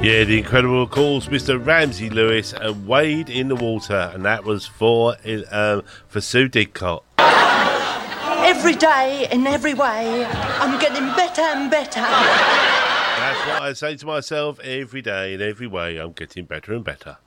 Yeah, the incredible calls, Mr. Ramsey Lewis and Wade in the Water, and that was for Sue Didcot. Every day, in every way, I'm getting better and better. That's what I say to myself every day, in every way, I'm getting better and better.